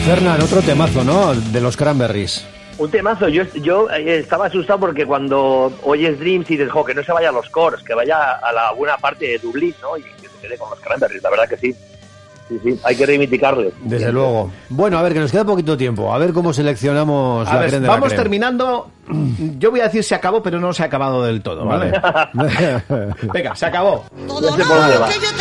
Fernán, otro temazo, ¿no? De los Cranberries. Un temazo. Yo estaba asustado porque cuando oyes Dreams y dices, que no se vaya a los Cors, que vaya a la buena parte de Dublín, ¿no? Y que se quede con los Cranberries, la verdad que sí. Sí, hay que reivindicarlo. Desde luego. Bueno, a ver, que nos queda poquito tiempo. A ver cómo seleccionamos la crema de la vamos crema. terminando. Yo voy a decir se acabó, pero no se ha acabado del todo, ¿vale? Venga, se acabó. No sé por dónde va.